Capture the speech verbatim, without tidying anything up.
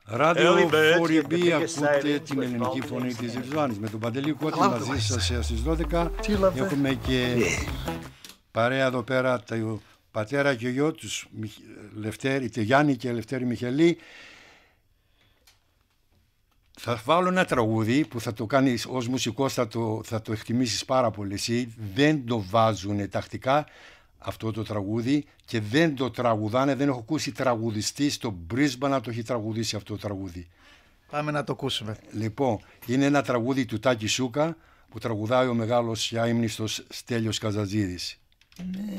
Ράδιο φορ μπι, ακούτε την ελληνική φωνή της Ριζβάνης με τον Παντελή Κώτη μαζί σας στις δώδεκα. Έχουμε και παρέα εδώ πέρα το πατέρα και ο γιο τους, Λευτέρη, τη Γιάννη και Λευτέρη Μιχελή. Θα βάλω ένα τραγούδι που θα το κάνεις ως μουσικός, θα το, θα το εκτιμήσεις πάρα πολύ εσύ. Δεν το βάζουν τακτικά αυτό το τραγούδι και δεν το τραγουδάνε. Δεν έχω ακούσει τραγουδιστή στο Brisbane να το έχει τραγουδήσει αυτό το τραγούδι. Πάμε να το ακούσουμε. Λοιπόν, είναι ένα τραγούδι του Τάκη Σούκα που τραγουδάει ο μεγάλος και αείμνηστος Στέλιος Καζατζίδης.